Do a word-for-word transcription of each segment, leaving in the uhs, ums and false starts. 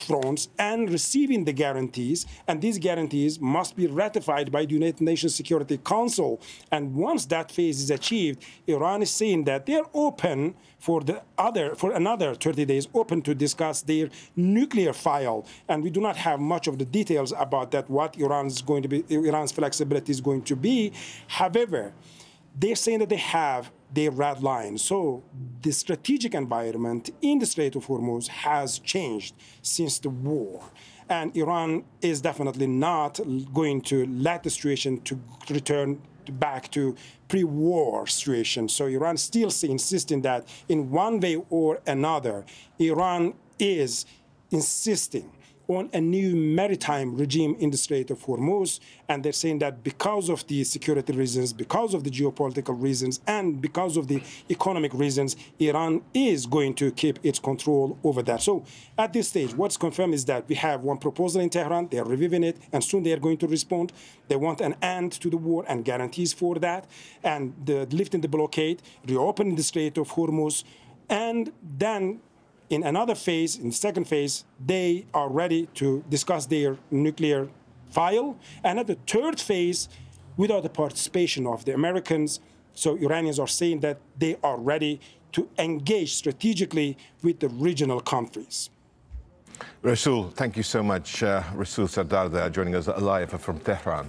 fronts and receiving the guarantees, and these guarantees must be ratified by the United Nations Security Council. And once that phase is achieved, Iran is saying that they're open for the other, for another thirty days, open to discuss their nuclear file. And we do not have much of the details about that, what Iran's going to be, Iran's flexibility is going to be. However, they're saying that they have their red line. So the strategic environment in the Strait of Hormuz has changed since the war. And Iran is definitely not going to let the situation to return back to pre-war situation. So Iran still insisting that in one way or another, Iran is insisting on a new maritime regime in the Strait of Hormuz, and they're saying that because of the security reasons, because of the geopolitical reasons, and because of the economic reasons, Iran is going to keep its control over that. So at this stage, what's confirmed is that we have one proposal in Tehran, they're reviewing it, and soon they are going to respond. They want an end to the war and guarantees for that, and the lifting the blockade, reopening the Strait of Hormuz, and then in another phase, in the second phase, they are ready to discuss their nuclear file. And at the third phase, without the participation of the Americans, so Iranians are saying that they are ready to engage strategically with the regional countries. Rasool, thank you so much. Uh, Rasool Sardar there, joining us live from Tehran.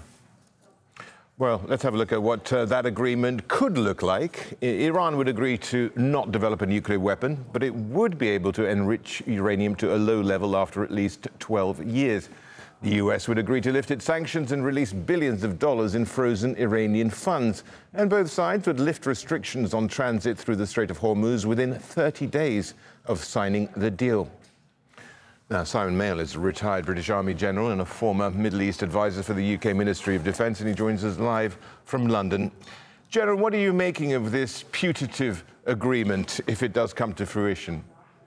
Well, let's have a look at what uh, that agreement could look like. I Iran would agree to not develop a nuclear weapon, but it would be able to enrich uranium to a low level after at least twelve years. The U S would agree to lift its sanctions and release billions of dollars in frozen Iranian funds. And both sides would lift restrictions on transit through the Strait of Hormuz within thirty days of signing the deal. Now, Simon Mail is a retired British Army general and a former Middle East advisor for the U K Ministry of Defence, and he joins us live from London. General, what are you making of this putative agreement, if it does come to fruition?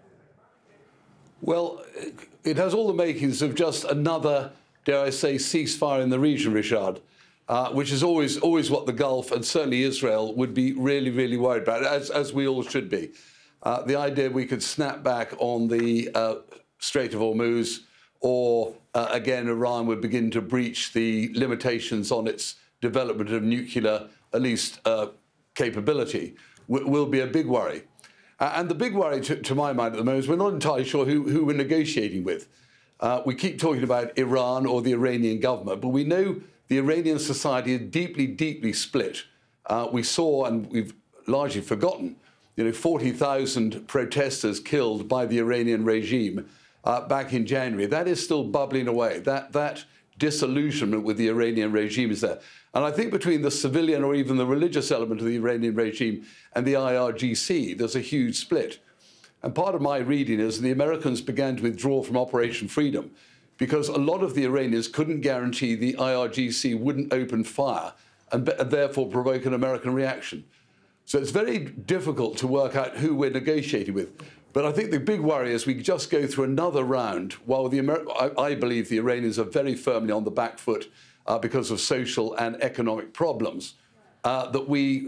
Well, it has all the makings of just another, dare I say, ceasefire in the region, Rishad, uh, which is always, always what the Gulf and certainly Israel would be really, really worried about, as, as we all should be. Uh, the idea we could snap back on the uh, Strait of Hormuz, or uh, again, Iran would begin to breach the limitations on its development of nuclear, at least uh, capability, w will be a big worry. Uh, and the big worry, to, to my mind at the moment, is we're not entirely sure who, who we're negotiating with. Uh, we keep talking about Iran or the Iranian government, but we know the Iranian society is deeply, deeply split. Uh, we saw, and we've largely forgotten, you know, forty thousand protesters killed by the Iranian regime Uh, back in January. That is still bubbling away. That, that disillusionment with the Iranian regime is there. And I think between the civilian or even the religious element of the Iranian regime and the I R G C, there's a huge split. And part of my reading is the Americans began to withdraw from Operation Freedom because a lot of the Iranians couldn't guarantee the I R G C wouldn't open fire and, and therefore provoke an American reaction. So it's very difficult to work out who we're negotiating with. But I think the big worry is we just go through another round while the Amer I, I believe the Iranians are very firmly on the back foot uh, because of social and economic problems, uh, that we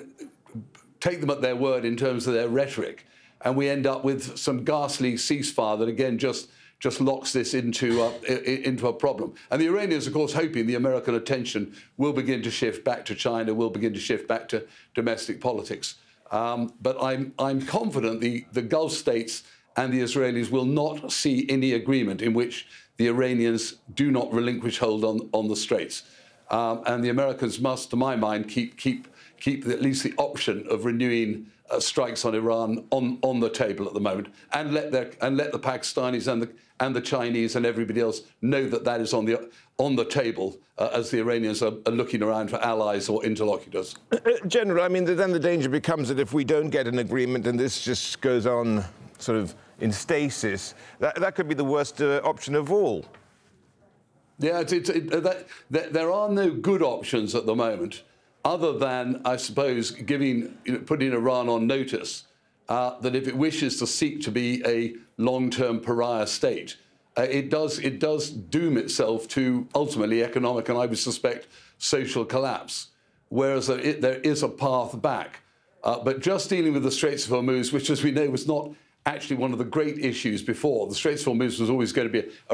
take them at their word in terms of their rhetoric, and we end up with some ghastly ceasefire that, again, just, just locks this into a, into a problem. And the Iranians, of course, hoping the American attention will begin to shift back to China, will begin to shift back to domestic politics. Um, but I'm, I'm confident the, the Gulf states and the Israelis will not see any agreement in which the Iranians do not relinquish hold on, on the Straits. Um, and the Americans must, to my mind, keep, keep, keep at least the option of renewing uh, strikes on Iran on, on the table at the moment, and let, their, and let the Pakistanis and the, and the Chinese and everybody else know that that is on the, on the table uh, as the Iranians are, are looking around for allies or interlocutors. Uh, General, I mean, then the danger becomes that if we don't get an agreement and this just goes on sort of in stasis, that, that could be the worst uh, option of all. Yeah, it's, it's, it, that, that, there are no good options at the moment, other than, I suppose, giving, you know, putting Iran on notice uh, that if it wishes to seek to be a long-term pariah state, uh, it does it does doom itself to ultimately economic and, I would suspect, social collapse. Whereas there, it, there is a path back. Uh, but just dealing with the Straits of Hormuz, which, as we know, was not actually one of the great issues before. The Straits of Hormuz was always going to be a